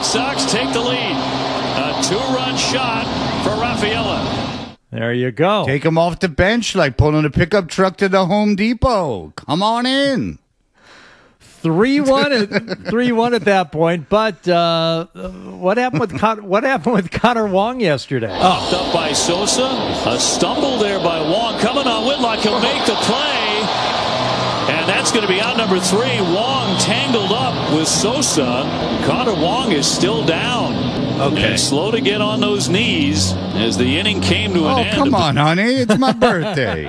Sox take the lead. A 2-run shot for Rafaela. There you go. Take him off the bench like pulling a pickup truck to the Home Depot. Come on in. 3-1 at that point. But what happened with Connor Wong yesterday? Popped up by Sosa. A stumble there by Wong. Coming on Whitlock. He'll make the play. And that's going to be out number 3. Wong tangled up with Sosa. Connor Wong is still down. Okay. And slow to get on those knees as the inning came to an end. Oh, come on, honey. It's my birthday.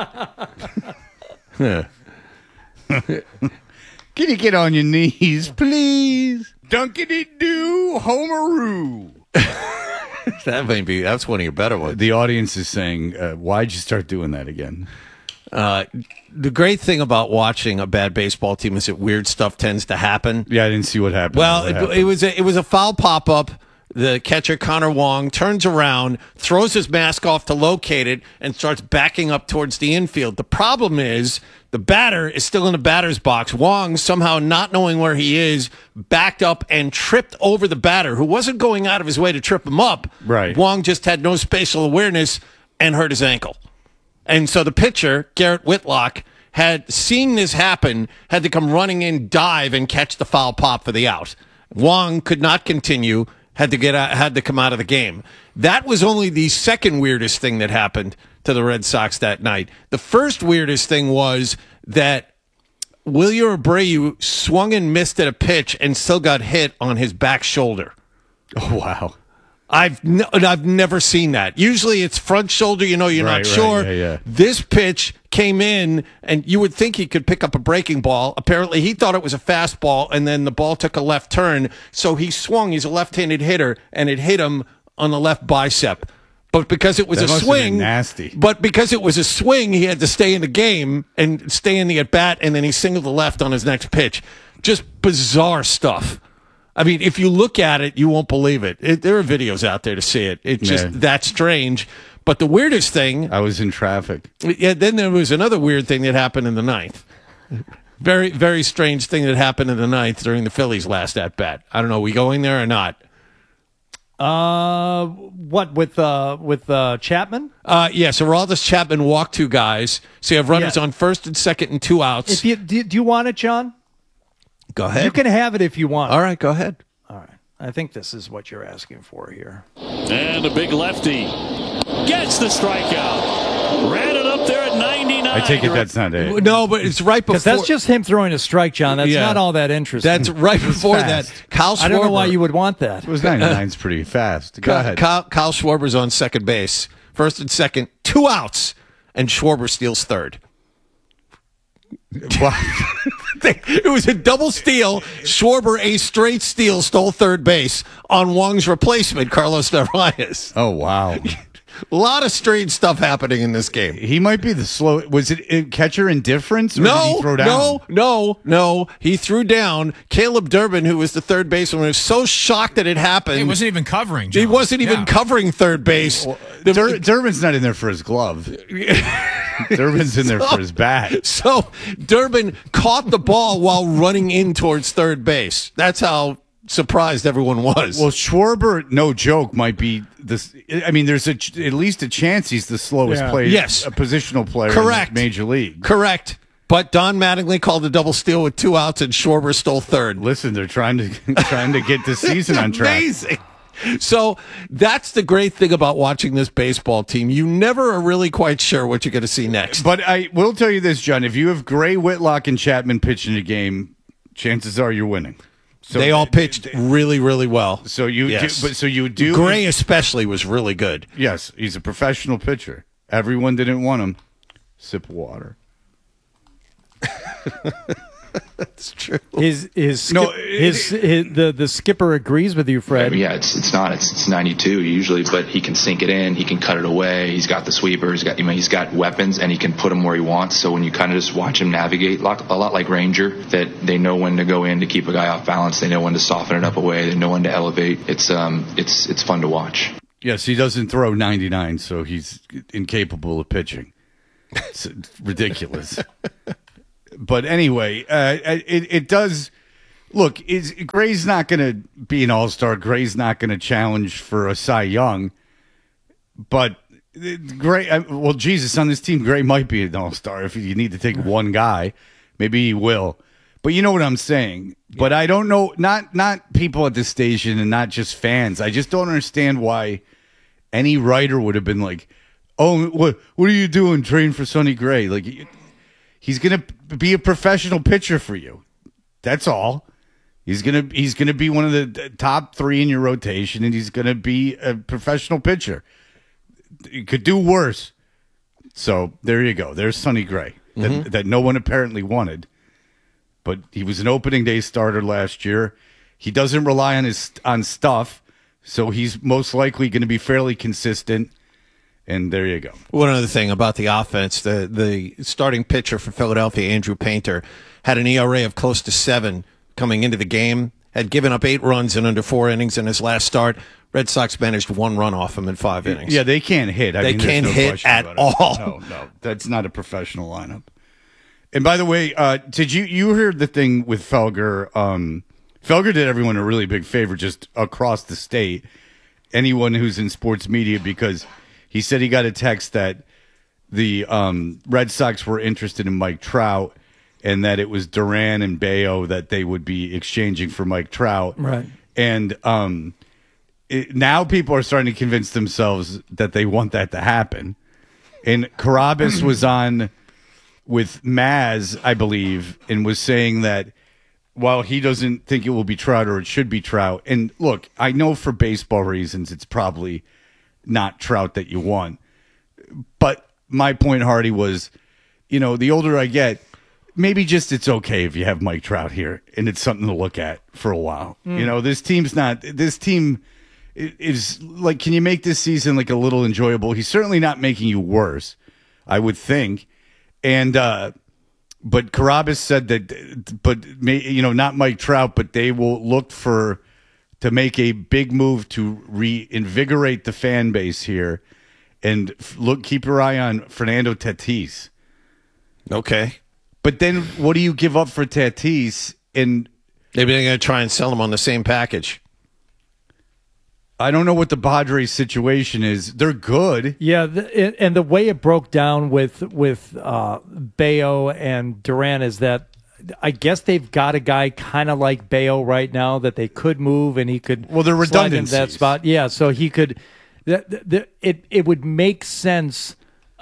Can you get on your knees, please? Dunkity-doo, Homeroo. That's one of your better ones. The audience is saying, why'd you start doing that again? The great thing about watching a bad baseball team is that weird stuff tends to happen. Yeah, I didn't see what happened. Well, it was a foul pop-up. The catcher, Connor Wong, turns around, throws his mask off to locate it, and starts backing up towards the infield. The problem is the batter is still in the batter's box. Wong, somehow not knowing where he is, backed up and tripped over the batter, who wasn't going out of his way to trip him up. Right. Wong just had no spatial awareness and hurt his ankle. And so the pitcher, Garrett Whitlock, had seen this happen, had to come running in, dive, and catch the foul pop for the out. Wong could not continue, had to come out of the game. That was only the second weirdest thing that happened to the Red Sox that night. The first weirdest thing was that Wilyer Abreu swung and missed at a pitch and still got hit on his back shoulder. Oh, wow. I've never seen that. Usually it's front shoulder, you're not sure. Yeah. This pitch came in, and you would think he could pick up a breaking ball. Apparently he thought it was a fastball, and then the ball took a left turn, so he swung. He's a left-handed hitter, and it hit him on the left bicep. But because it was That a must have been swing, nasty. But because it was a swing, he had to stay in the game and stay in the at-bat, and then he singled the left on his next pitch. Just bizarre stuff. I mean, if you look at it, you won't believe it. There are videos out there to see it. It's just that strange. But the weirdest thing... I was in traffic. Yeah, then there was another weird thing that happened in the ninth. Very, very strange thing that happened in the ninth during the Phillies' last at-bat. I don't know, are we going there or not? What, with Chapman? Yes, Aroldis Chapman walked 2 guys. So you have runners on first and second and 2 outs. Do you want it, John? Go ahead. You can have it if you want. All right, go ahead. All right. I think this is what you're asking for here. And a big lefty gets the strikeout. Ran it up there at 99. I take it that's not it. No, but it's right before. Because that's just him throwing a strike, John. That's not all that interesting. That's right before that. fast. Kyle Schwarber. I don't know why you would want that. It was 99's pretty fast. Go ahead. Kyle Schwarber's on second base. First and second, 2 outs, and Schwarber steals third. It was a double steal. Schwarber, a straight steal, stole third base on Wong's replacement, Carlos Narvaez. Oh, wow. A lot of strange stuff happening in this game. He might be the slow. Was it catcher indifference? Or did he throw down? No. He threw down. Caleb Durbin, who was the third baseman, was so shocked that it happened. He wasn't even covering, John. He wasn't even covering third base. Well, Durbin's not in there for his glove. Durbin's in there for his bat. So Durbin caught the ball while running in towards third base. That's how surprised everyone was. Well, Schwarber, no joke, might be this. I mean, there's at least a chance he's the slowest player. Yes. A positional player Correct. in the major league. Correct. But Don Mattingly called a double steal with 2 outs, and Schwarber stole third. Listen, they're trying to get the season on track. Amazing. So that's the great thing about watching this baseball team. You never are really quite sure what you're going to see next. But I will tell you this, John. If you have Gray, Whitlock, and Chapman pitching a game, chances are you're winning. So they all pitched really, really well. So you do. Gray especially was really good. Yes, he's a professional pitcher. Everyone didn't want him. Sip of water. That's true. The skipper agrees with you, Fred. Yeah, it's 92 usually, but he can sink it in. He can cut it away. He's got the sweeper. He's got weapons, and he can put them where he wants. So when you kind of just watch him navigate, a lot like Ranger, that they know when to go in to keep a guy off balance. They know when to soften it up away. They know when to elevate. It's fun to watch. Yes, he doesn't throw 99, so he's incapable of pitching. It's ridiculous. But anyway, it does. Look, Gray's not going to be an all-star. Gray's not going to challenge for a Cy Young. But Gray, well, Jesus, on this team, Gray might be an all-star. If you need to take one guy, maybe he will. But you know what I'm saying. Yeah. But I don't know, not people at this station and not just fans. I just don't understand why any writer would have been like, oh, what are you doing? Train for Sonny Gray. Like, he's going to be a professional pitcher for you. That's all. He's gonna be one of the top 3 in your rotation, and he's gonna be a professional pitcher. He could do worse. So there you go. There's Sonny Gray that no one apparently wanted, but he was an opening day starter last year. He doesn't rely on stuff, so he's most likely going to be fairly consistent. And there you go. One other thing about the offense, the starting pitcher for Philadelphia, Andrew Painter, had an ERA of close to 7 coming into the game, had given up 8 runs in under 4 innings in his last start. Red Sox managed 1 run off him in 5 innings. Yeah, they can't hit. They can't hit at all. No, that's not a professional lineup. And by the way, did you hear the thing with Felger? Felger did everyone a really big favor just across the state, anyone who's in sports media, because he said he got a text that the Red Sox were interested in Mike Trout, and that it was Duran and Bayo that they would be exchanging for Mike Trout. Right. And now people are starting to convince themselves that they want that to happen. And Carabas was on with Maz, I believe, and was saying that while he doesn't think it will be Trout or it should be Trout. And look, I know for baseball reasons it's probably not Trout that you want. But my point, Hardy, was, the older I get, maybe just it's okay if you have Mike Trout here and it's something to look at for a while. This team is like, can you make this season like a little enjoyable? He's certainly not making you worse, I would think. And, but Carabas said that, not Mike Trout, but they will look to make a big move to reinvigorate the fan base here and keep your eye on Fernando Tatis. Okay. But then what do you give up for Tatis? And maybe they're going to try and sell him on the same package. I don't know what the Padres situation is. They're good. Yeah, and the way it broke down with Bayo and Duran is that I guess they've got a guy kind of like Bayo right now that they could move and he could. Well, they're redundant in that spot. Yeah, so he could. It would make sense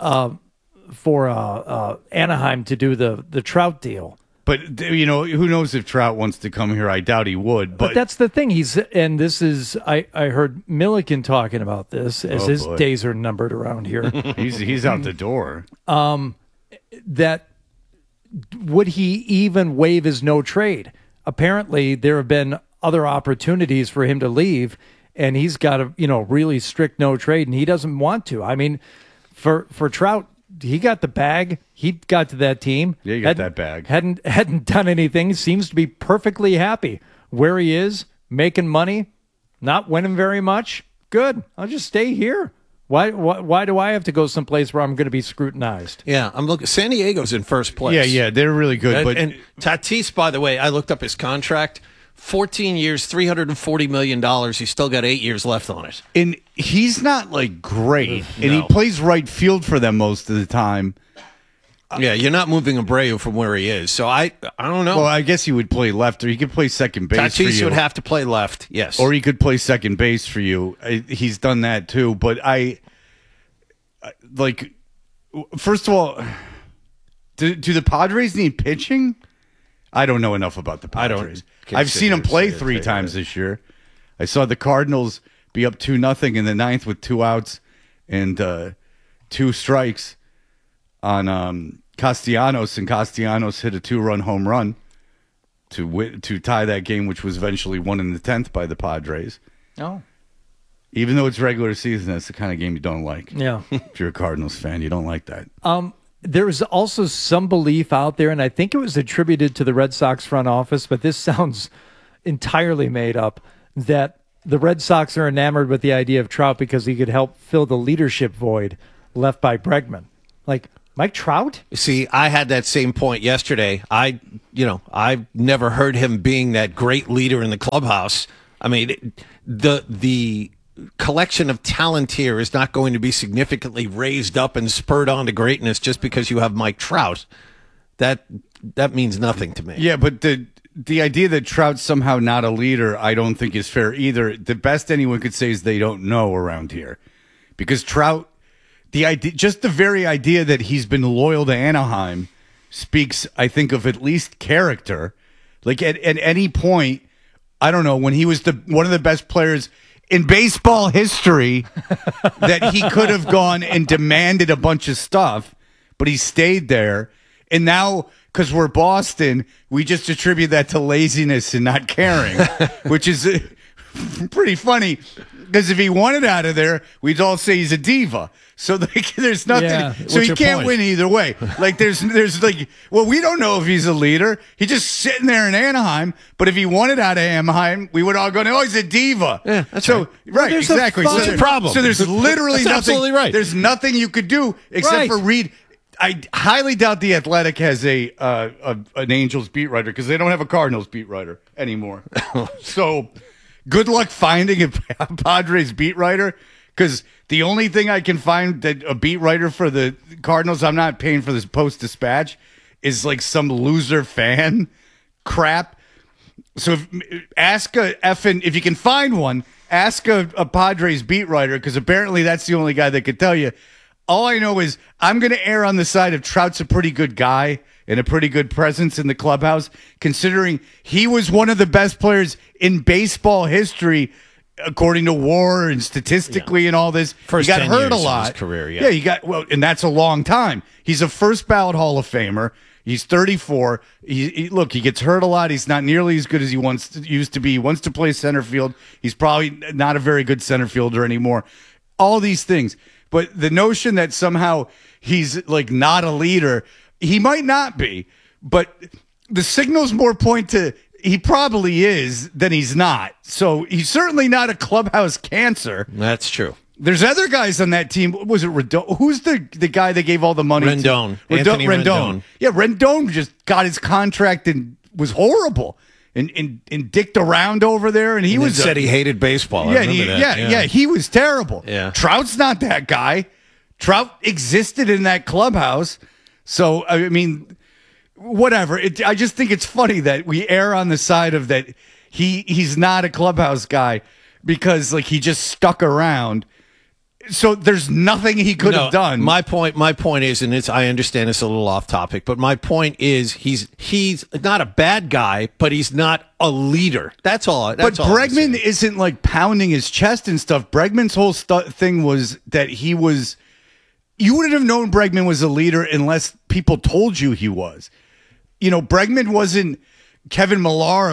for Anaheim to do the Trout deal. But, who knows if Trout wants to come here? I doubt he would. But that's the thing. I heard Milliken talking about this as his days are numbered around here. He's out the door. That would he even waive his no trade? Apparently, there have been other opportunities for him to leave, and he's got a really strict no trade, and he doesn't want to. I mean, for Trout, he got the bag. He got to that team. Yeah, he got that bag. Hadn't done anything. Seems to be perfectly happy where he is, making money, not winning very much. Good. I'll just stay here. Why do I have to go someplace where I'm going to be scrutinized? Yeah, I'm looking. San Diego's in first place. Yeah, they're really good. And Tatis, by the way, I looked up his contract. 14 years, $340 million. He's still got 8 years left on it. And he's not like great. No. And he plays right field for them most of the time. Yeah, you're not moving Abreu from where he is. So I don't know. Well, I guess he would play left, or he could play second base for you. Tatis would have to play left, yes. Or he could play second base for you. He's done that too. But first of all, do the Padres need pitching? I don't know enough about the Padres. I've seen them play 3 times this year. I saw the Cardinals be up 2-0 in the 9th with 2 outs and 2 strikes on Castellanos, and Castellanos hit a 2-run home run to tie that game, which was eventually won in the 10th by the Padres. Oh. Even though it's regular season, that's the kind of game you don't like. Yeah. If you're a Cardinals fan, you don't like that. There's also some belief out there, and I think it was attributed to the Red Sox front office, but this sounds entirely made up, that the Red Sox are enamored with the idea of Trout because he could help fill the leadership void left by Bregman. Like, Mike Trout? See, I had that same point yesterday. I've never heard him being that great leader in the clubhouse. I mean, the collection of talent here is not going to be significantly raised up and spurred on to greatness just because you have Mike Trout. That means nothing to me. Yeah, but the idea that Trout's somehow not a leader, I don't think is fair either. The best anyone could say is they don't know around here, because Trout. Just the very idea that he's been loyal to Anaheim speaks, I think, of at least character. Like at any point, I don't know, when he was one of the best players in baseball history, that he could have gone and demanded a bunch of stuff, but he stayed there. And now, because we're Boston, we just attribute that to laziness and not caring, which is pretty funny. Because if he wanted out of there, we'd all say he's a diva. So there's nothing. Yeah. So What's he your can't point? win either way. Like there's like, well, we don't know if he's a leader. He's just sitting there in Anaheim. But if he wanted out of Anaheim, we would all go, "Oh, he's a diva." Yeah, that's so right. right, there's a exactly. fine- So What's the there- problem? So there's literally That's nothing. absolutely right. There's nothing you could do except Right. for read. I highly doubt the Athletic has an Angels beat writer, because they don't have a Cardinals beat writer anymore. So good luck finding a Padres beat writer, because the only thing I can find that a beat writer for the Cardinals, I'm not paying for this Post-Dispatch, is like some loser fan crap. So if you can find one, ask a Padres beat writer, because apparently that's the only guy that could tell you. All I know is I'm going to err on the side of Trout's a pretty good guy and a pretty good presence in the clubhouse, considering he was one of the best players in baseball history, according to WAR and statistically and all this. First he got 10 hurt years a of lot. his career, yeah. And that's a long time. He's a first ballot Hall of Famer. He's 34. He gets hurt a lot. He's not nearly as good as he used to be. He wants to play center field. He's probably not a very good center fielder anymore. All these things. But the notion that somehow he's like not a leader, he might not be, but the signals more point to he probably is than he's not. So he's certainly not a clubhouse cancer. That's true. There's other guys on that team. Was it Rendon? Who's the guy that gave all the money? Rendon. Anthony Rendon. Yeah, Rendon just got his contract and was horrible and dicked around over there. And he And then was said he hated baseball. I yeah, remember that. he was terrible. Yeah. Trout's not that guy. Trout existed in that clubhouse. So, I mean, whatever. I just think it's funny that we err on the side of that he's not a clubhouse guy because, like, he just stuck around. So there's nothing he could have done. My point is, and I understand it's a little off topic, but my point is he's not a bad guy, but he's not a leader. That's all. But Bregman isn't like pounding his chest and stuff. Bregman's whole thing was that he was. You wouldn't have known Bregman was a leader unless people told you he was. Bregman wasn't Kevin Millar,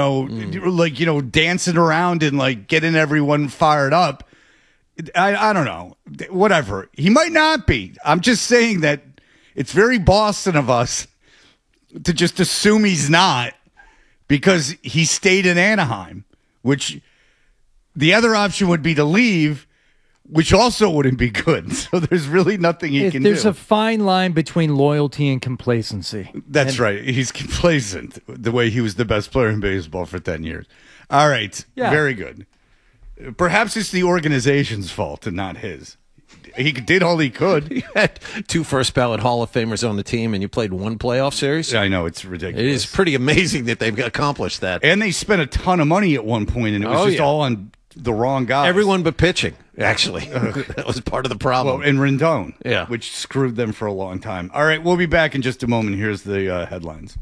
dancing around and like getting everyone fired up. I don't know. Whatever. He might not be. I'm just saying that it's very Boston of us to just assume he's not because he stayed in Anaheim, which the other option would be to leave, which also wouldn't be good. So there's really nothing he can do. There's a fine line between loyalty and complacency. That's right. He's complacent the way he was the best player in baseball for 10 years. All right. Yeah. Very good. Perhaps it's the organization's fault and not his. He did all he could. You had 2 first ballot Hall of Famers on the team, and you played 1 playoff series. I know, it's ridiculous. It is pretty amazing that they've accomplished that. And they spent a ton of money at one point, and it was all on the wrong guys. Everyone but pitching, actually. That was part of the problem. Well, and Rendon, Yeah. which screwed them for a long time. All right, we'll be back in just a moment. Here's the headlines.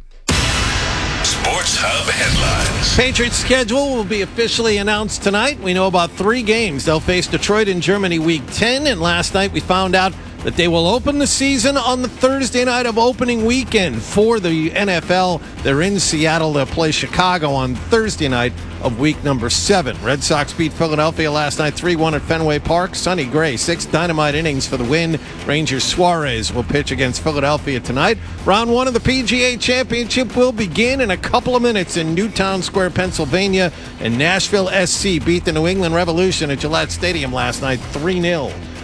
Sports Hub headlines. Patriots' schedule will be officially announced tonight. We know about 3 games. They'll face Detroit and Germany Week 10, and last night we found out that they will open the season on the Thursday night of opening weekend for the NFL. They're in Seattle. They'll play Chicago on Thursday night of week number 7. Red Sox beat Philadelphia last night 3-1 at Fenway Park. Sonny Gray, 6 dynamite innings for the win. Rangers Suarez will pitch against Philadelphia tonight. Round 1 of the PGA Championship will begin in a couple of minutes in Newtown Square, Pennsylvania. And Nashville SC beat the New England Revolution at Gillette Stadium last night 3-0.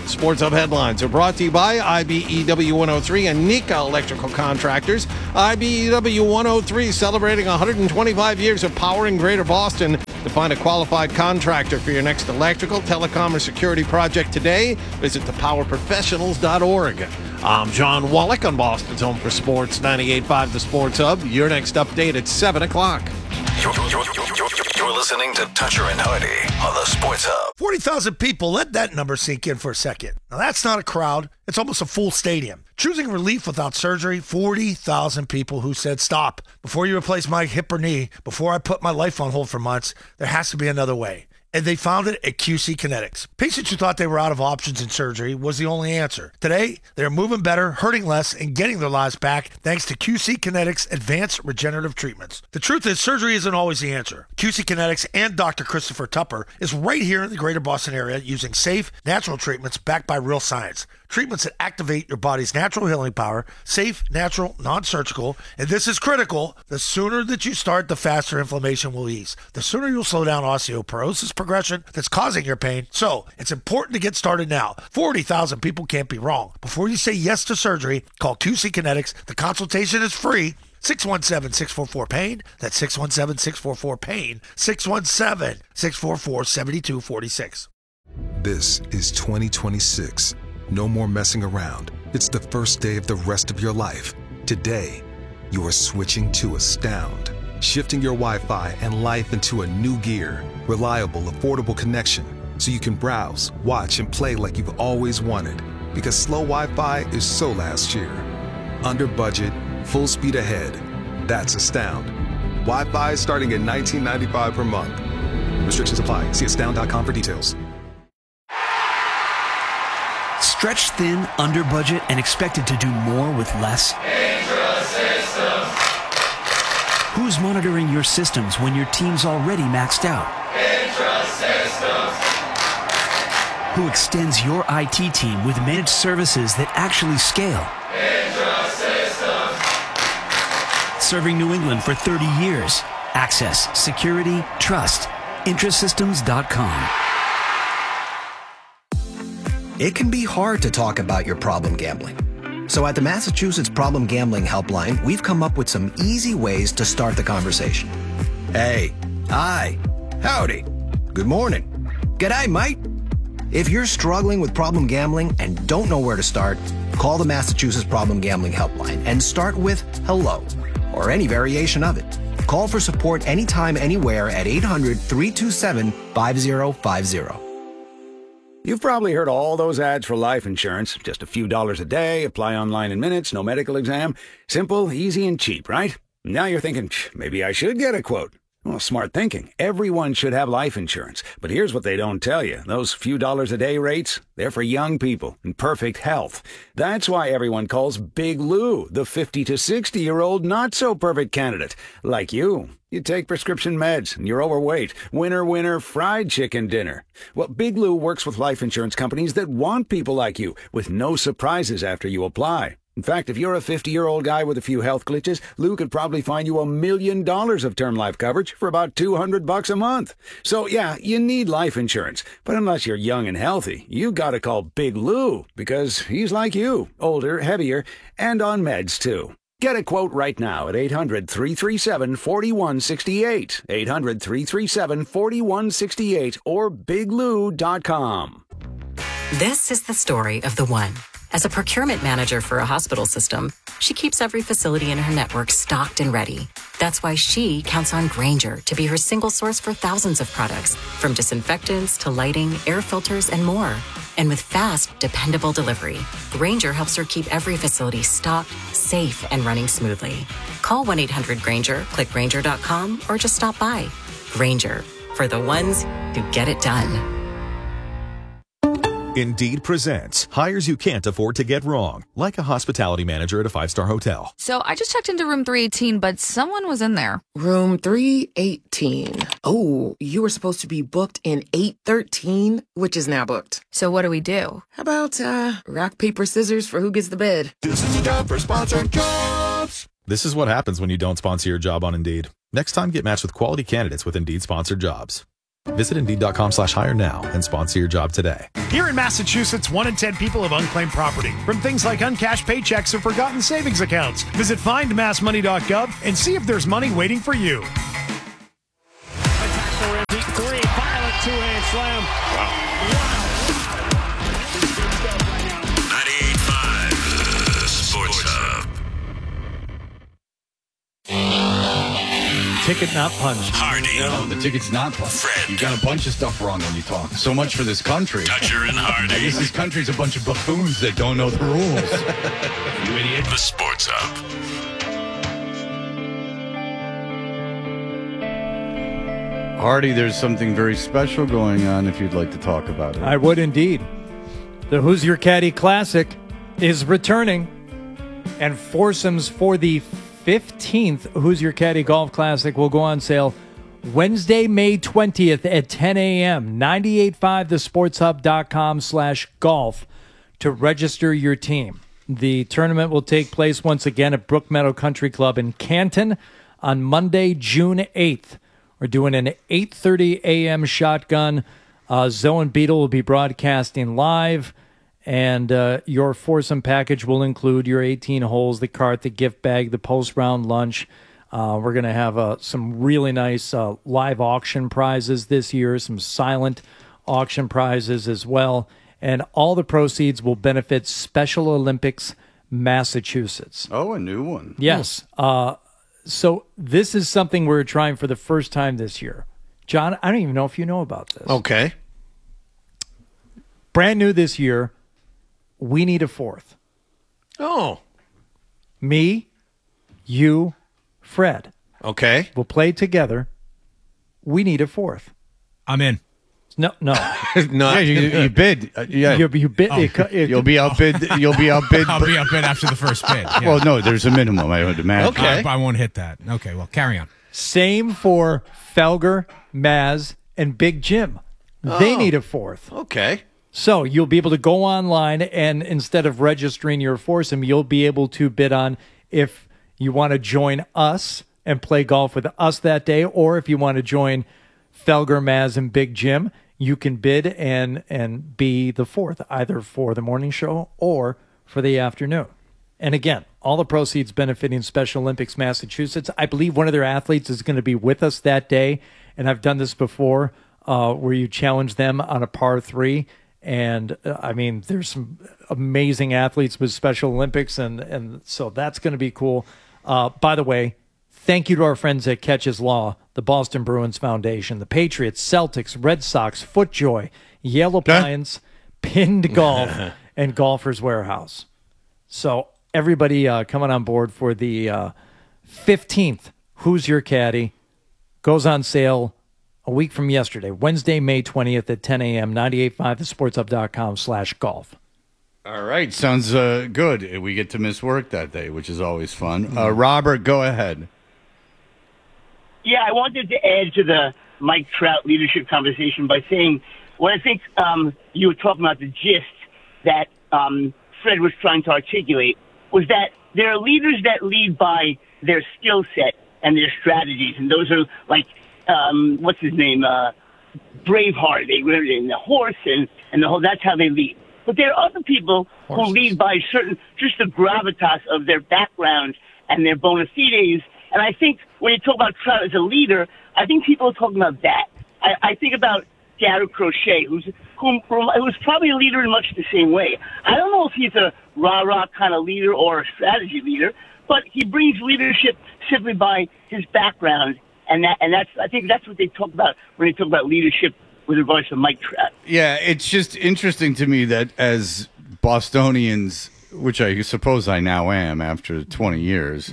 Sports Hub headlines are brought to you by IBEW 103 and Nika Electrical Contractors. IBEW 103 celebrating 125 years of powering Greater Boston. To find a qualified contractor for your next electrical, telecom, or security project today, visit thepowerprofessionals.org. I'm John Wallach on Boston's Home for Sports, 98.5 The Sports Hub. Your next update at 7 o'clock. You're listening to Toucher and Hardy on the Sports Hub. 40,000 people. Let that number sink in for a second. Now, that's not a crowd. It's almost a full stadium. Choosing relief without surgery, 40,000 people who said, stop. Before you replace my hip or knee, before I put my life on hold for months, there has to be another way. And they found it at QC Kinetics. Patients who thought they were out of options in surgery was the only answer. Today, they're moving better, hurting less, and getting their lives back thanks to QC Kinetics advanced regenerative treatments. The truth is, surgery isn't always the answer. QC Kinetics and Dr. Christopher Tupper is right here in the greater Boston area using safe, natural treatments backed by real science. Treatments that activate your body's natural healing power, safe, natural, non-surgical, and this is critical, the sooner that you start, the faster inflammation will ease. The sooner you'll slow down osteoporosis progression that's causing your pain. So, it's important to get started now. 40,000 people can't be wrong. Before you say yes to surgery, call QC Kinetics. The consultation is free. 617-644-PAIN. That's 617-644-PAIN. 617-644-7246. This is 2026. No more messing around. It's the first day of the rest of your life. Today, you are switching to Astound. Shifting your Wi-Fi and life into a new gear. Reliable, affordable connection. So you can browse, watch, and play like you've always wanted. Because slow Wi-Fi is so last year. Under budget, full speed ahead. That's Astound. Wi-Fi starting at $19.95 per month. Restrictions apply. See astound.com for details. Stretched thin, under budget, and expected to do more with less? Intra-Systems. Who's monitoring your systems when your team's already maxed out? Intra-Systems. Who extends your IT team with managed services that actually scale? Intra-Systems. Serving New England for 30 years. Access, security, trust. Intrasystems.com. It can be hard to talk about your problem gambling. So at the Massachusetts Problem Gambling Helpline, we've come up with some easy ways to start the conversation. Hey, hi, howdy, good morning, g'day, mate. If you're struggling with problem gambling and don't know where to start, call the Massachusetts Problem Gambling Helpline and start with hello, or any variation of it. Call for support anytime, anywhere at 800-327-5050. You've probably heard all those ads for life insurance. Just a few dollars a day, apply online in minutes, no medical exam. Simple, easy, and cheap, right? Now you're thinking, maybe I should get a quote. Well, smart thinking. Everyone should have life insurance. But here's what they don't tell you. Those few dollars a day rates, they're for young people in perfect health. That's why everyone calls Big Lou the 50 to 60-year-old not-so-perfect candidate. Like you. You take prescription meds, and you're overweight. Winner, fried chicken dinner. Well, Big Lou works with life insurance companies that want people like you, with no surprises after you apply. In fact, if you're a 50-year-old guy with a few health glitches, Lou could probably find you $1 million of term life coverage for about $200 a month. So, yeah, you need life insurance. But unless you're young and healthy, you gotta call Big Lou, because he's like you, older, heavier, and on meds, too. Get a quote right now at 800-337-4168, 800-337-4168, or biglou.com. This is the story of the one. As a procurement manager for a hospital system, she keeps every facility in her network stocked and ready. That's why she counts on Grainger to be her single source for thousands of products, from disinfectants to lighting, air filters, and more. And with fast, dependable delivery, Grainger helps her keep every facility stocked, safe, and running smoothly. Call 1-800-GRAINGER, click Grainger.com, or just stop by. Grainger, for the ones who get it done. Indeed presents hires you can't afford to get wrong, like a hospitality manager at a 5-star hotel. So I just checked into room 318, but someone was in there. Room 318. Oh, you were supposed to be booked in 813, which is now booked. So what do we do? How about rock, paper, scissors for who gets the bid? This is a job for sponsored jobs. This is what happens when you don't sponsor your job on Indeed. Next time, get matched with quality candidates with Indeed sponsored jobs. Visit Indeed.com/hire now and sponsor your job today. Here in Massachusetts, 1 in 10 people have unclaimed property from things like uncashed paychecks or forgotten savings accounts. Visit findmassmoney.gov and see if there's money waiting for you. Deep three, violent two-hand slam. Wow. 98.5 The Sports Hub. Ticket not punched. Hardy. No, the ticket's not punched. Fred. You got a bunch of stuff wrong when you talk. So much for this country. Toucher and Hardy. I guess this country's a bunch of buffoons that don't know the rules. You idiot. The Sports Hub. Hardy, there's something very special going on if you'd like to talk about it. I would indeed. The Who's Your Caddy Classic is returning, and foursomes for the 15th Who's Your Caddy Golf Classic will go on sale Wednesday, May 20th at 10 a.m. 985thesportshub.com/golf to register your team. The tournament will take place once again at Brook Meadow Country Club in Canton on Monday, June 8th. We're doing an 8:30 a.m. shotgun. Zoe and Beetle will be broadcasting live. And your foursome package will include your 18 holes, the cart, the gift bag, the post-round lunch. We're going to have some really nice live auction prizes this year, some silent auction prizes as well. And all the proceeds will benefit Special Olympics Massachusetts. Oh, a new one. Yes. So this is something we're trying for the first time this year. John, I don't even know if you know about this. Okay. Brand new this year. We need a fourth. Oh. Me, you, Fred. Okay. We'll play together. We need a fourth. I'm in. No. No. Yeah, you bid. Yeah. You bid. Oh. You'll be outbid. You'll be outbid. I'll be outbid after the first bid. Yeah. Well, no, there's a minimum, I would imagine. Okay. I won't hit that. Okay, well, carry on. Same for Felger, Maz, and Big Jim. They need a fourth. Okay. So you'll be able to go online, and instead of registering your foursome, you'll be able to bid on if you want to join us and play golf with us that day, or if you want to join Felger, Maz, and Big Jim, you can bid and be the fourth, either for the morning show or for the afternoon. And again, all the proceeds benefiting Special Olympics Massachusetts. I believe one of their athletes is going to be with us that day, and I've done this before where you challenge them on a par 3. And, I mean, there's some amazing athletes with Special Olympics, and so that's going to be cool. By the way, thank you to our friends at Catches Law, the Boston Bruins Foundation, the Patriots, Celtics, Red Sox, FootJoy, Yale Appliance, Pinned Golf, and Golfers Warehouse. So everybody coming on board for the 15th Who's Your Caddy goes on sale a week from yesterday, Wednesday, May 20th at 10 a.m., 985thesportshub.com/golf. All right. Sounds good. We get to miss work that day, which is always fun. Robert, go ahead. Yeah, I wanted to add to the Mike Trout leadership conversation by saying what I think you were talking about, the gist that Fred was trying to articulate, was that there are leaders that lead by their skill set and their strategies, and those are like what's his name? Braveheart. They were in the horse and the whole. That's how they lead. But there are other people who lead by just the gravitas of their background and their bona fides. And I think when you talk about Trout as a leader, I think people are talking about that. I think about Garrett Crochet, who was probably a leader in much the same way. I don't know if he's a rah-rah kind of leader or a strategy leader, but he brings leadership simply by his background. And that's I think that's what they talk about when they talk about leadership with regards to Mike Trout. Yeah, it's just interesting to me that as Bostonians, which I suppose I now am after 20 years,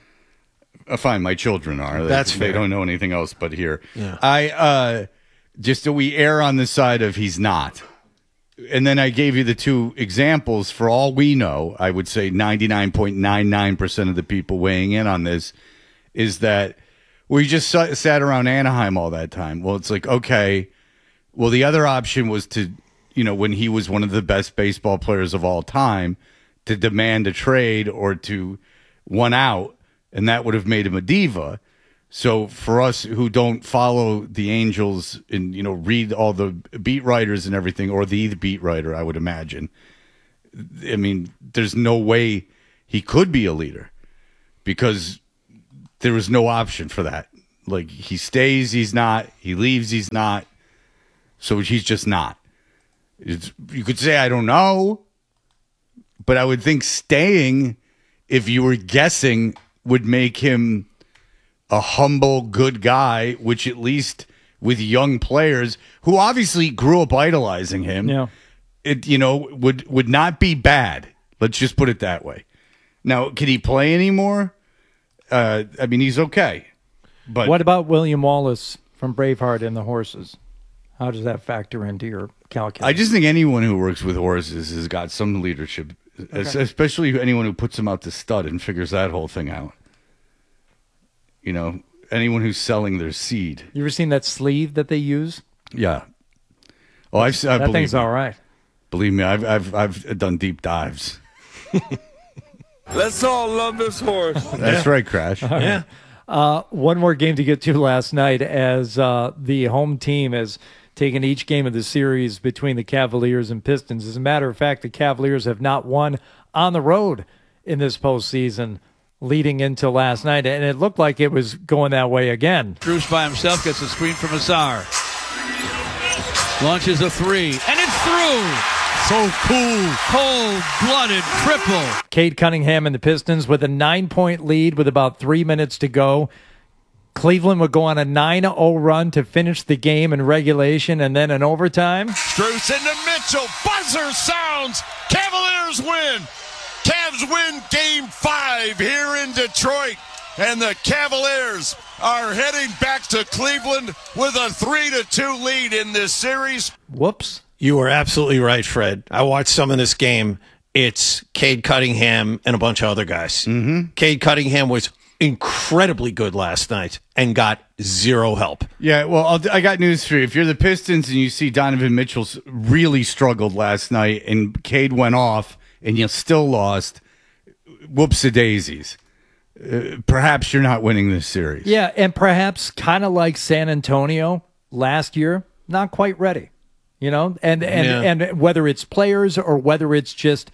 fine, my children are. That's they fair. don't know anything else but here. Yeah. Just that we err on the side of he's not. And then I gave you the two examples. For all we know, I would say 99.99% of the people weighing in on this is that we just sat around Anaheim all that time. Well, it's like, okay, well, the other option was to, when he was one of the best baseball players of all time, to demand a trade or to one out, and that would have made him a diva. So for us who don't follow the Angels and, read all the beat writers and everything, or the beat writer, I would imagine, I mean, there's no way he could be a leader because there was no option for that. Like, he stays, he's not. He leaves, he's not. So he's just not. You could say, I don't know, but I would think staying, if you were guessing, would make him a humble, good guy, which at least with young players who obviously grew up idolizing him, it would not be bad. Let's just put it that way. Now, can he play anymore? I mean, he's okay. But what about William Wallace from Braveheart and the Horses? How does that factor into your calculus? I just think anyone who works with horses has got some leadership, especially anyone who puts them out to stud and figures that whole thing out. Anyone who's selling their seed. You ever seen that sleeve that they use? Yeah. Oh, I that thing's all right. Believe me, I've done deep dives. Let's all love this horse. That's right, Crash. Yeah. One more game to get to last night as the home team has taken each game of the series between the Cavaliers and Pistons. As a matter of fact, the Cavaliers have not won on the road in this postseason leading into last night, and it looked like it was going that way again. Bruce by himself gets a screen from Azar. Launches a three, and it's through. So cool. Cold-blooded triple. Cade Cunningham and the Pistons with a 9-point lead with about 3 minutes to go. Cleveland would go on a 9-0 run to finish the game in regulation and then in overtime. Strus into Mitchell. Buzzer sounds. Cavaliers win. Cavs win Game 5 here in Detroit. And the Cavaliers are heading back to Cleveland with a 3-2 lead in this series. Whoops. You are absolutely right, Fred. I watched some of this game. It's Cade Cunningham and a bunch of other guys. Mm-hmm. Cade Cunningham was incredibly good last night and got zero help. Yeah, well, I got news for you. If you're the Pistons and you see Donovan Mitchell really struggled last night and Cade went off and you still lost, whoops-a-daisies. Perhaps you're not winning this series. Yeah, and perhaps kind of like San Antonio last year, not quite ready. And whether it's players or whether it's just,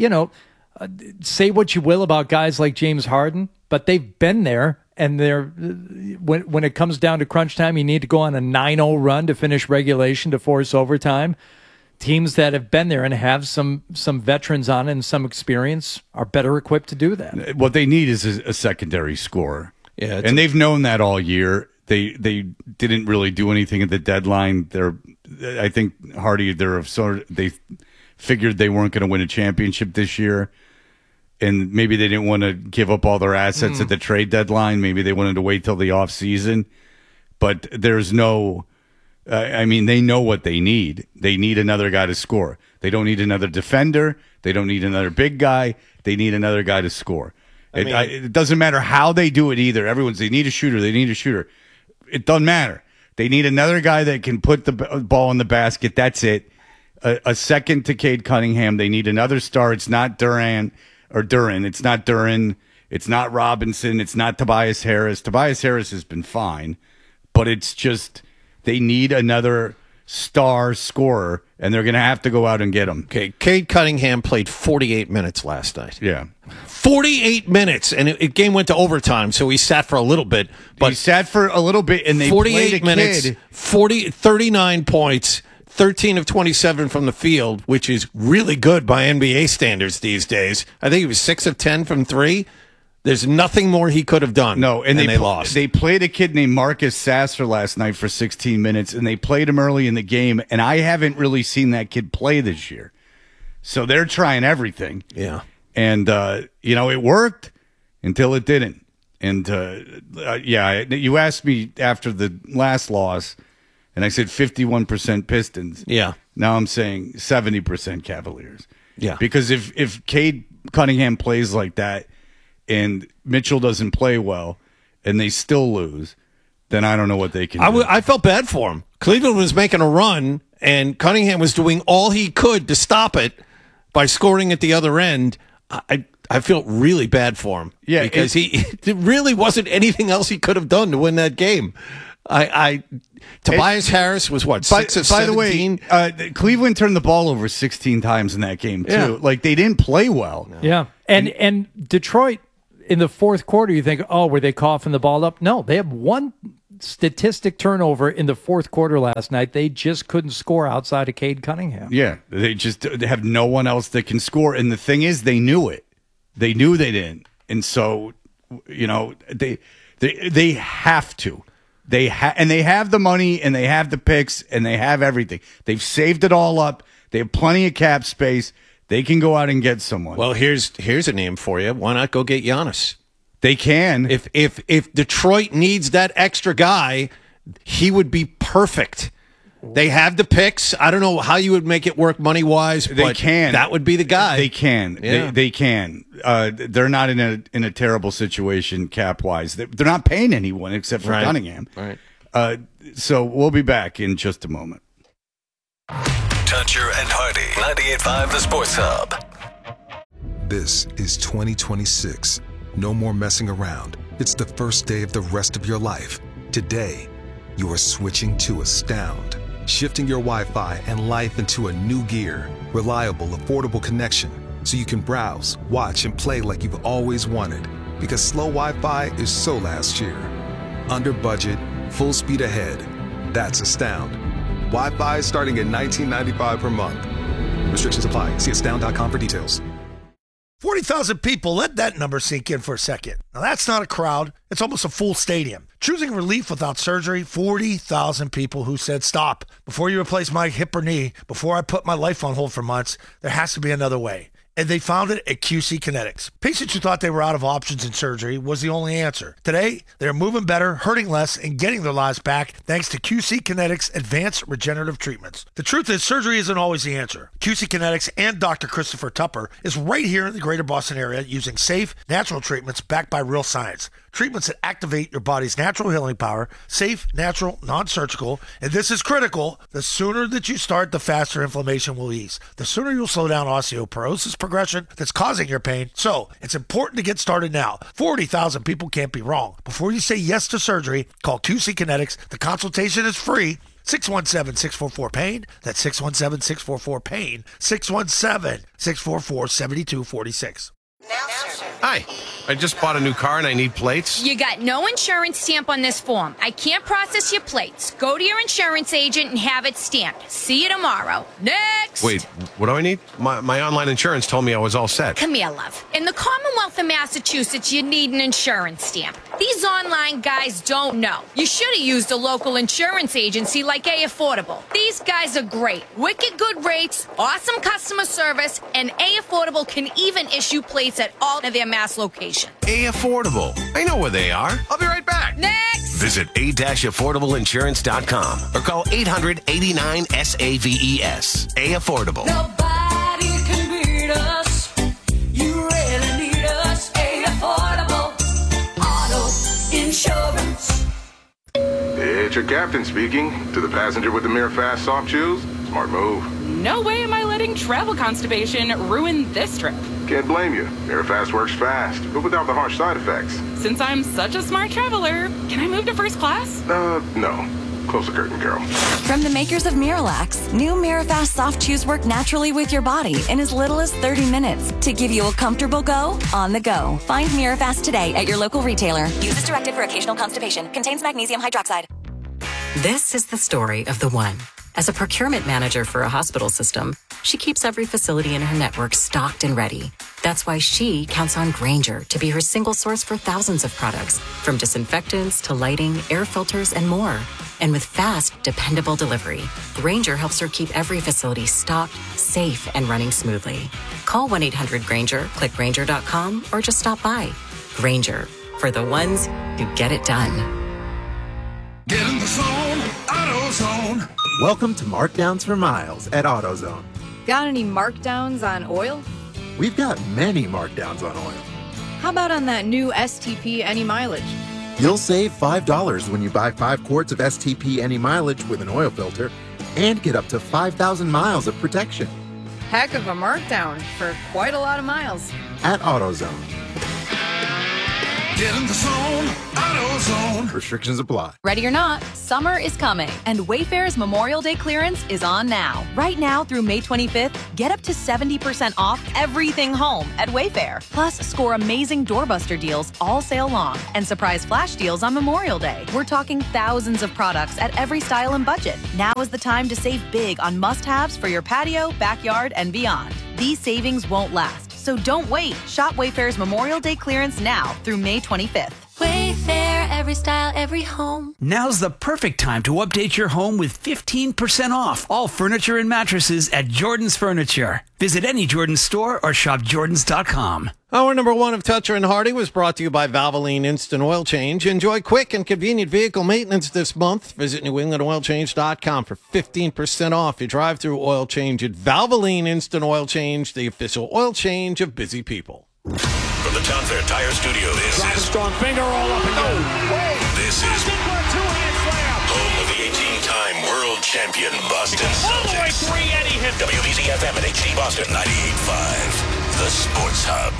say what you will about guys like James Harden, but they've been there, and they're when it comes down to crunch time, you need to go on a 9-0 run to finish regulation to force overtime. Teams that have been there and have some veterans on and some experience are better equipped to do that. What they need is a secondary scorer. Yeah, and they've known that all year. They didn't really do anything at the deadline. I think Hardy, they figured they weren't going to win a championship this year, and maybe they didn't want to give up all their assets at the trade deadline. Maybe they wanted to wait till the off season. But there's no. They know what they need. They need another guy to score. They don't need another defender. They don't need another big guy. They need another guy to score. It doesn't matter how they do it either. They need a shooter. They need a shooter. It doesn't matter. They need another guy that can put the ball in the basket. That's it. A second to Cade Cunningham. They need another star. It's not Duran. It's not Duran. It's not Robinson. It's not Tobias Harris. Tobias Harris has been fine, but it's just they need another star scorer, and they're going to have to go out and get him. Okay, Cade Cunningham played 48 minutes last night. Yeah. 48 minutes, and it game went to overtime, so he sat for a little bit. But he sat for a little bit, and they 48 played a minutes, kid. 39 points, 13 of 27 from the field, which is really good by NBA standards these days. I think he was 6 of 10 from 3. There's nothing more he could have done. No, and they lost. They played a kid named Marcus Sasser last night for 16 minutes, and they played him early in the game, and I haven't really seen that kid play this year. So they're trying everything. Yeah. And, it worked until it didn't. And, you asked me after the last loss, and I said 51% Pistons. Yeah. Now I'm saying 70% Cavaliers. Yeah. Because if Cade Cunningham plays like that, and Mitchell doesn't play well, and they still lose, then I don't know what they can do. I felt bad for him. Cleveland was making a run, and Cunningham was doing all he could to stop it by scoring at the other end. I I feel really bad for him. Yeah, because there really wasn't anything else he could have done to win that game. Tobias Harris was what, 6 of 17? By the way, Cleveland turned the ball over 16 times in that game too. Yeah. Like they didn't play well. Yeah, and Detroit in the fourth quarter, you think, oh, were they coughing the ball up? No, they have one statistic turnover in the fourth quarter last night. They just couldn't score outside of Cade Cunningham. Yeah, they have no one else that can score. And the thing is, they knew it. They knew they didn't, and so they have to. And they have the money, and they have the picks, and they have everything. They've saved it all up. They have plenty of cap space. They can go out and get someone. Well, here's a name for you. Why not go get Giannis? They can. If Detroit needs that extra guy, he would be perfect. They have the picks. I don't know how you would make it work money-wise, but they can. That would be the guy. They can. Yeah. They can. They're not in a terrible situation cap-wise. They're not paying anyone except for Cunningham. Right. So we'll be back in just a moment. Toucher and Hardy, 98.5 The Sports Hub. This is 2026. No more messing around. It's the first day of the rest of your life. Today, you are switching to Astound. Shifting your Wi-Fi and life into a new gear. Reliable, affordable connection. So you can browse, watch, and play like you've always wanted. Because slow Wi-Fi is so last year. Under budget, full speed ahead. That's Astound. Wi-Fi starting at $19.95 per month. Restrictions apply. See astound.com for details. 40,000 people, let that number sink in for a second. Now, that's not a crowd. It's almost a full stadium. Choosing relief without surgery, 40,000 people who said, stop. Before you replace my hip or knee, before I put my life on hold for months, there has to be another way. And they found it at QC Kinetics. Patients who thought they were out of options in surgery was the only answer. Today, they're moving better, hurting less, and getting their lives back thanks to QC Kinetics advanced regenerative treatments. The truth is, surgery isn't always the answer. QC Kinetics and Dr. Christopher Tupper is right here in the greater Boston area using safe, natural treatments backed by real science. Treatments that activate your body's natural healing power, safe, natural, non-surgical, and this is critical, the sooner that you start, the faster inflammation will ease. The sooner you'll slow down osteoporosis progression that's causing your pain. So, it's important to get started now. 40,000 people can't be wrong. Before you say yes to surgery, call QC Kinetics. The consultation is free. 617-644-PAIN. That's 617-644-PAIN. 617-644-7246. Hi, I just bought a new car and I need plates. You got no insurance stamp on this form. I can't process your plates. Go to your insurance agent and have it stamped. See you tomorrow. Next! Wait, what do I need? My online insurance told me I was all set. Come here, love. In the Commonwealth of Massachusetts, you need an insurance stamp. These online guys don't know. You should have used a local insurance agency like A Affordable. These guys are great. Wicked good rates, awesome customer service, and A Affordable can even issue plates at all of their Mass locations. A Affordable. I know where they are. I'll be right back. Next! Visit a-affordableinsurance.com or call 800-89-SAVES. A Affordable. Nobody can beat us. You really need us. A Affordable Auto Insurance. It's your captain speaking. To the passenger with the Mirror Fast soft shoes, smart move. No way am I letting travel constipation ruin this trip. Can't blame you. Mirror Fast works fast, but without the harsh side effects. Since I'm such a smart traveler, can I move to first class? No. Close the curtain, Carol. From the makers of Miralax, new Mirafast soft chews work naturally with your body in as little as 30 minutes to give you a comfortable go on the go. Find Mirafast today at your local retailer. Use as directed for occasional constipation. Contains magnesium hydroxide. This is the story of the one. As a procurement manager for a hospital system, she keeps every facility in her network stocked and ready. That's why she counts on Grainger to be her single source for thousands of products, from disinfectants to lighting, air filters, and more. And with fast, dependable delivery, Grainger helps her keep every facility stocked, safe, and running smoothly. Call 1-800-GRAINGER, click Grainger.com, or just stop by. Grainger, for the ones who get it done. Get in the zone, AutoZone. Welcome to Markdowns for Miles at AutoZone. Got any markdowns on oil? We've got many markdowns on oil. How about on that new STP Any Mileage? You'll save $5 when you buy 5 quarts of STP Any Mileage with an oil filter and get up to 5,000 miles of protection. heck of a markdown for quite a lot of miles. At AutoZone. Get in the zone, AutoZone. Restrictions apply. Ready or not, summer is coming, and Wayfair's Memorial Day clearance is on now. Right now through May 25th, get up to 70% off everything home at Wayfair. Plus, score amazing doorbuster deals all sale long and surprise flash deals on Memorial Day. We're talking thousands of products at every style and budget. Now is the time to save big on must-haves for your patio, backyard, and beyond. These savings won't last, so don't wait. Shop Wayfair's Memorial Day clearance now through May 25th. Wayfair, every style, every home. Now's the perfect time to update your home with 15% off all furniture and mattresses at Jordan's Furniture. Visit any Jordan's store or shop Jordans.com. Hour number 1 of Toucher and Hardy was brought to you by Valvoline Instant Oil Change. Enjoy quick and convenient vehicle maintenance this month. Visit NewEnglandOilChange.com for 15% off your drive-through oil change at Valvoline Instant Oil Change, the official oil change of busy people. From the Town Fair Tire Studio, this Drive a is strong finger all up and down. This is home of the 18-time world champion Boston Celtics. All the way 3, Eddie hit WBZ-FM and HD Boston 98.5. The Sports Hub.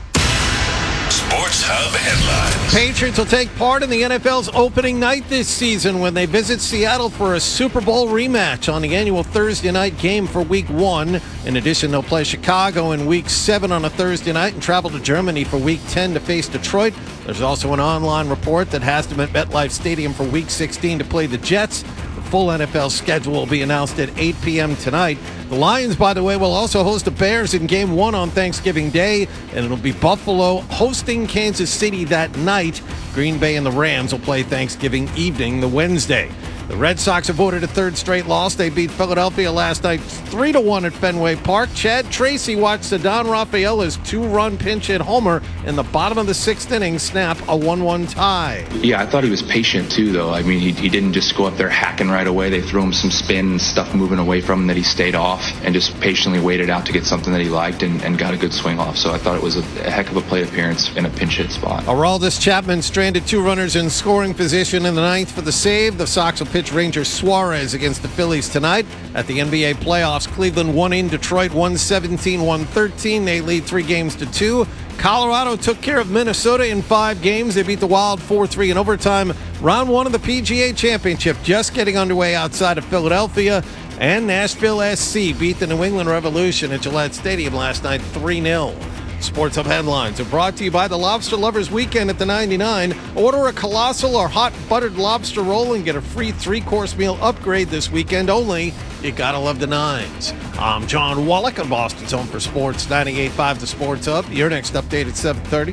Sports Hub headlines. Patriots will take part in the NFL's opening night this season when they visit Seattle for a Super Bowl rematch on the annual Thursday night game for Week 1. In addition, they'll play Chicago in Week 7 on a Thursday night and travel to Germany for Week 10 to face Detroit. There's also an online report that has them at MetLife Stadium for Week 16 to play the Jets. The full NFL schedule will be announced at 8 p.m. tonight. The Lions, by the way, will also host the Bears in Game 1 on Thanksgiving Day, and it'll be Buffalo hosting Kansas City that night. Green Bay and the Rams will play Thanksgiving evening, the Wednesday. The Red Sox avoided a third straight loss. They beat Philadelphia last night 3-1 at Fenway Park. Chad Tracy watched Ceddanne Rafaela's 2-run pinch hit homer in the bottom of the 6th inning snap a 1-1 tie. Yeah, I thought he was patient too, though. I mean, he didn't just go up there hacking right away. They threw him some spin and stuff moving away from him that he stayed off and just patiently waited out to get something that he liked and got a good swing off. So I thought it was a heck of a plate appearance in a pinch hit spot. Aroldis Chapman stranded 2 runners in scoring position in the 9th for the save. The Sox will pitch Ranger Suarez against the Phillies tonight. At the NBA playoffs, Cleveland won in Detroit 117-113. They lead 3-2. Colorado took care of Minnesota in 5 games. They beat the Wild 4-3 in overtime. Round 1 of the PGA Championship just getting underway outside of Philadelphia. And Nashville SC beat the New England Revolution at Gillette Stadium last night 3-0. Sports Hub headlines are brought to you by the Lobster Lovers Weekend at the 99. Order a colossal or hot buttered lobster roll and get a free 3-course meal upgrade this weekend only. You gotta love the 9s. I'm John Wallach on Boston's Home for Sports 98.5 The Sports Hub. Your next update at 7:30.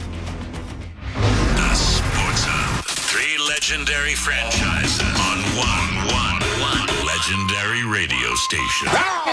The Sports Hub. 3 legendary franchises on one legendary radio station.